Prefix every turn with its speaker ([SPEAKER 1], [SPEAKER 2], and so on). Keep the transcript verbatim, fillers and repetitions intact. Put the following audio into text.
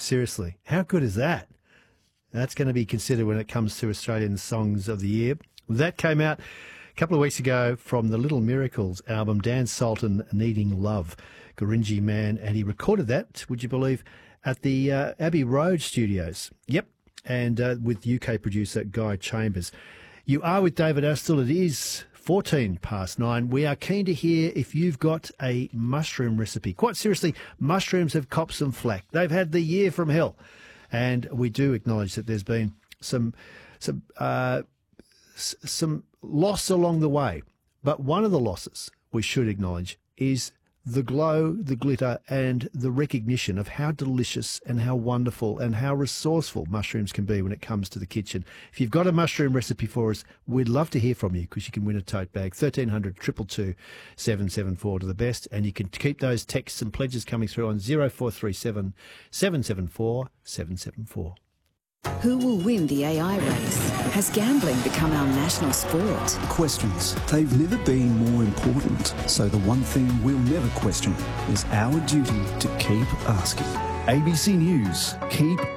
[SPEAKER 1] Seriously, how good is that? That's going to be considered when it comes to Australian Songs of the Year. That came out a couple of weeks ago from the Little Miracles album, Dan Sultan, Needing Love, Gurindji Man, and he recorded that, would you believe, at the uh, Abbey Road studios. Yep, and uh, with U K producer Guy Chambers. You are with David Astle. It is fourteen past nine. We are keen to hear if you've got a mushroom recipe. Quite seriously, mushrooms have copped some flack. They've had the year from hell. And we do acknowledge that there's been some some uh, s- some loss along the way. But one of the losses we should acknowledge is the glow, the glitter, and the recognition of how delicious and how wonderful and how resourceful mushrooms can be when it comes to the kitchen. If you've got a mushroom recipe for us, we'd love to hear from you because you can win a tote bag. thirteen hundred, two two two, seven seven four to the best. And you can keep those texts and pledges coming through on zero four three seven, seven seven four, seven seven four.
[SPEAKER 2] Who will win the A I race? Has gambling become our national sport?
[SPEAKER 3] Questions. They've never been more important. So the one thing we'll never question is our duty to keep asking. A B C News. Keep